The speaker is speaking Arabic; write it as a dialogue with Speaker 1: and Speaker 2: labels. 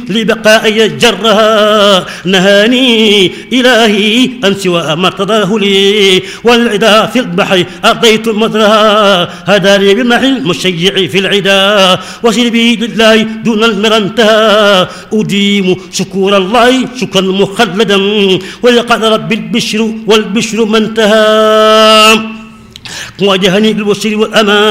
Speaker 1: لبقائي جرها نهاني إلهي أن سوى ما ارتضاه لي والعدا في البحر أرضيت مدرها هداني بمح المشيع في العدا وشربي لله دون المرى انتهى أديم شكور الله شكرا مخلدا ولقد رب البشر والبشر ما انتهى واجهني بالبشر والأمان